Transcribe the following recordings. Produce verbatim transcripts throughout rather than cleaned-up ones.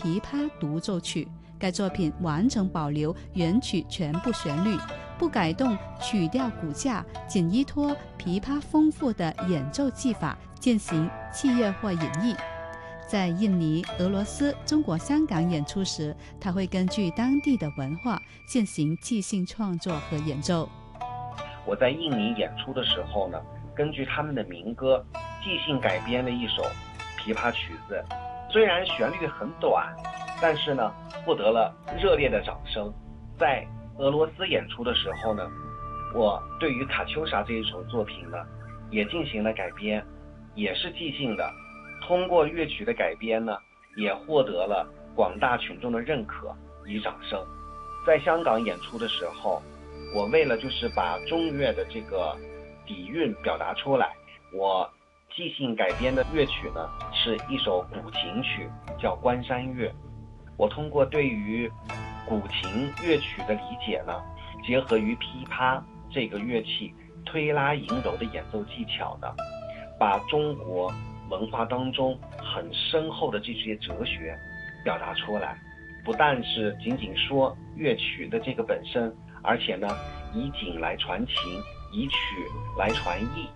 琵琶独奏曲》。该作品完整保留原曲全部旋律，不改动曲调骨架，仅依托琵琶丰富的演奏技法进行器乐化演绎。在印尼、俄罗斯、中国香港演出时，他会根据当地的文化进行即兴创作和演奏。 我在印尼演出的时候呢，根据他们的民歌即兴改编了一首琵琶曲子，虽然旋律很短，但是呢获得了热烈的掌声。在俄罗斯演出的时候呢，我对于卡秋莎这一首作品呢也进行了改编，也是即兴的，通过乐曲的改编呢也获得了广大群众的认可与掌声。在香港演出的时候，我为了就是把中乐的这个底蕴表达出来，我即兴改编的乐曲呢是一首古琴曲，叫《关山月》。我通过对于古琴乐曲的理解呢，结合于琵琶这个乐器推拉吟柔的演奏技巧呢，把中国文化当中很深厚的这些哲学表达出来。不但是仅仅说乐曲的这个本身，而且呢以景来传情，以曲来传意。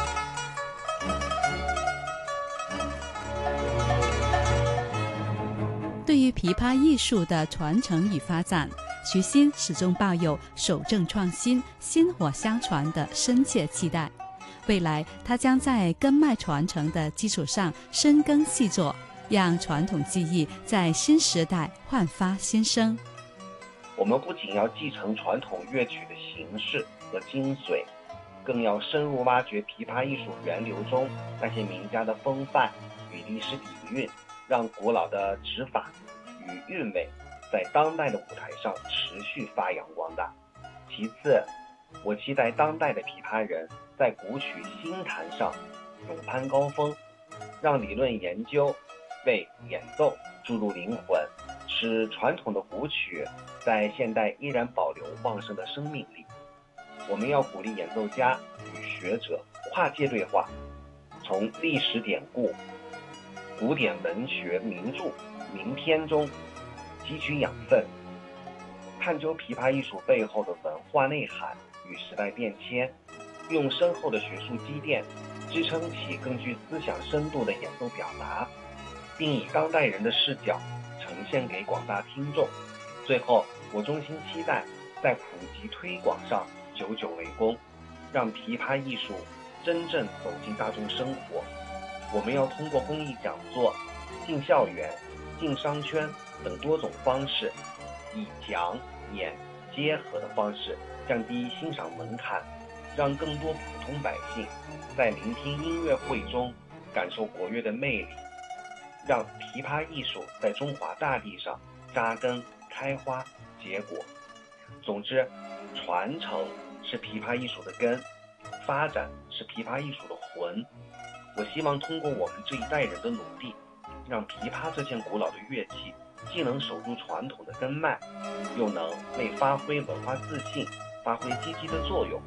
对于琵琶艺术的传承与发展，徐新始终抱有守正创新、薪火相传的深切期待。未来他将在根脉传承的基础上深耕细作，让传统技艺在新时代焕发新生。 我们不仅要继承传统乐曲的形式和精髓，更要深入挖掘琵琶艺术源流中那些名家的风范与历史底蕴，让古老的指法与韵味在当代的舞台上持续发扬光大。其次，我期待当代的琵琶人在古曲新坛上勇攀高峰，让理论研究为演奏注入灵魂，使传统的古曲在现代依然保留旺盛的生命力。我们要鼓励演奏家与学者跨界对话，从历史典故、古典文学名著、名篇中汲取养分，探究琵琶艺术背后的文化内涵与时代变迁，用深厚的学术积淀支撑起更具思想深度的演奏表达，并以当代人的视角呈现给广大听众。最后，我衷心期待在普及推广上久久为功，让琵琶艺术真正走进大众生活。我们要通过公益讲座、进校园、进商圈等多种方式，以讲演结合的方式降低欣赏门槛，让更多普通百姓在聆听音乐会中感受国乐的魅力，让琵琶艺术在中华大地上扎根开花结果。总之，传承是琵琶艺术的根，发展是琵琶艺术的魂。我希望通过我们这一代人的努力，让琵琶这件古老的乐器既能守住传统的根脉，又能为发挥文化自信发挥积极的作用。